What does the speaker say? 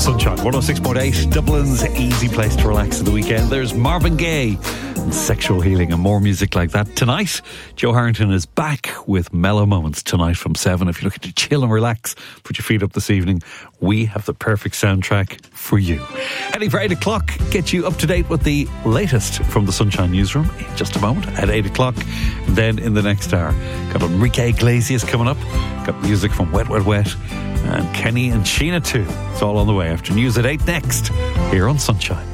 Sunshine 106.8, Dublin's easy place to relax in the weekend. There's Marvin Gaye and Sexual Healing and more music like that. Tonight, Joe Harrington is back with Mellow Moments tonight from 7. If you're looking to chill and relax, put your feet up this evening, we have the perfect soundtrack for you. Heading for 8 o'clock, get you up to date with the latest from the Sunshine Newsroom in just a moment at 8 o'clock. And then in the next hour, got Enrique Iglesias coming up, got music from Wet Wet Wet, and Kenny and Sheena too. It's all on the way after news at 8 next, here on Sunshine.